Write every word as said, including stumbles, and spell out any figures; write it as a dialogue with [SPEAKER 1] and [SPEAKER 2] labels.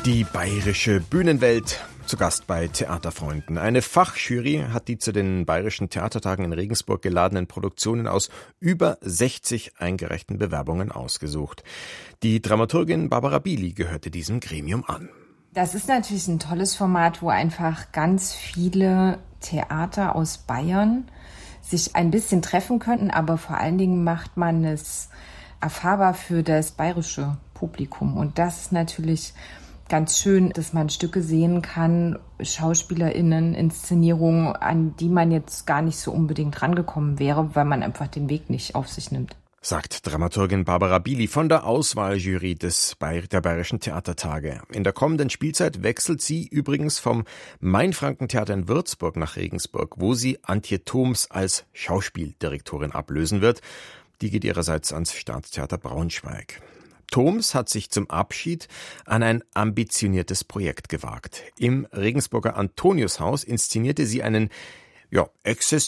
[SPEAKER 1] Die bayerische Bühnenwelt, zu Gast bei Theaterfreunden. Eine Fachjury hat die zu den Bayerischen Theatertagen in Regensburg geladenen Produktionen aus über sechzig eingereichten Bewerbungen ausgesucht. Die Dramaturgin Barbara Bili gehörte diesem Gremium an.
[SPEAKER 2] Das ist natürlich ein tolles Format, wo einfach ganz viele Theater aus Bayern sich ein bisschen treffen könnten, aber vor allen Dingen macht man es erfahrbar für das bayerische Publikum. Und das ist natürlich ganz schön, dass man Stücke sehen kann, SchauspielerInnen, Inszenierungen, an die man jetzt gar nicht so unbedingt rangekommen wäre, weil man einfach den Weg nicht auf sich nimmt.
[SPEAKER 1] Sagt Dramaturgin Barbara Bili von der Auswahljury des Bayer- der Bayerischen Theatertage. In der kommenden Spielzeit wechselt sie übrigens vom Mainfrankentheater in Würzburg nach Regensburg, wo sie Antje Thoms als Schauspieldirektorin ablösen wird. Die geht ihrerseits ans Staatstheater Braunschweig. Thoms hat sich zum Abschied an ein ambitioniertes Projekt gewagt. Im Regensburger Antoniushaus inszenierte sie einen ja,